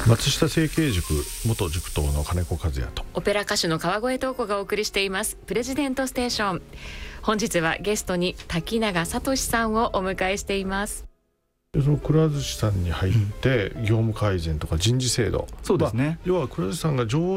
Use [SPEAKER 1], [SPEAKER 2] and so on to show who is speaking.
[SPEAKER 1] 松下整形塾元塾頭の金子和也と
[SPEAKER 2] オペラ歌手の川越東子がお送りしていますプレジデントステーション。本日はゲストに滝永聡さんをお迎えしています。
[SPEAKER 1] そのくら寿司さんに入って業務改善とか人事制度、
[SPEAKER 3] そうですね、
[SPEAKER 1] 要はくら寿司さんが上